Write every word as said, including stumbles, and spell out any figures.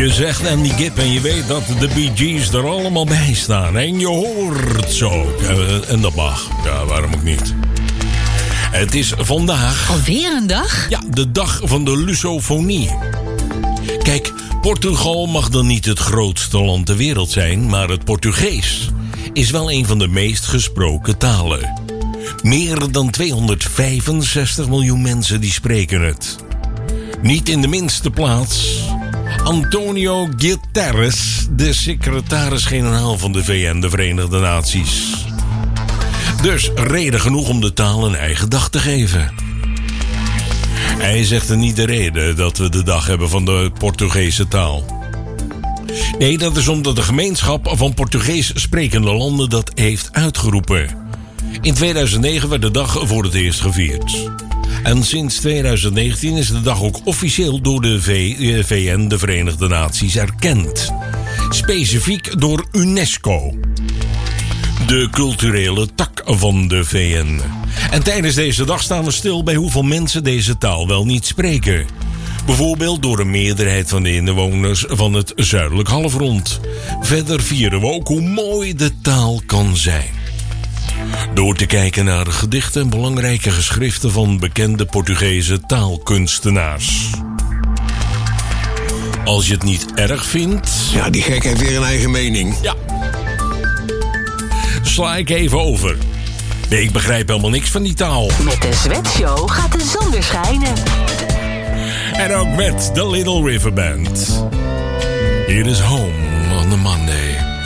Je zegt Andy Gibb en je weet dat de Bee Gees er allemaal bij staan. En je hoort ze ook. En dat mag. Ja, waarom ook niet? Het is vandaag... Alweer een dag? Ja, de dag van de lusofonie. Kijk, Portugal mag dan niet het grootste land ter wereld zijn, maar het Portugees is wel een van de meest gesproken talen. Meer dan tweehonderdvijfenzestig miljoen mensen die spreken het. Niet in de minste plaats Antonio Guterres, de secretaris-generaal van de V N, de Verenigde Naties. Dus reden genoeg om de taal een eigen dag te geven. Hij zegt er niet de reden dat we de dag hebben van de Portugese taal. Nee, dat is omdat de gemeenschap van Portugees sprekende landen dat heeft uitgeroepen. In tweeduizend negen werd de dag voor het eerst gevierd. En sinds tweeduizend negentien is de dag ook officieel door de V N, de Verenigde Naties, erkend. Specifiek door UNESCO, de culturele tak van de V N. En tijdens deze dag staan we stil bij hoeveel mensen deze taal wel niet spreken. Bijvoorbeeld door een meerderheid van de inwoners van het zuidelijk halfrond. Verder vieren we ook hoe mooi de taal kan zijn. Door te kijken naar gedichten en belangrijke geschriften van bekende Portugese taalkunstenaars. Als je het niet erg vindt... Ja, die gek heeft weer een eigen mening. Ja. Sla ik even over. Nee, ik begrijp helemaal niks van die taal. Met de Zwetshow gaat de zon weer schijnen. En ook met de Little River Band. Here is Home on the Monday.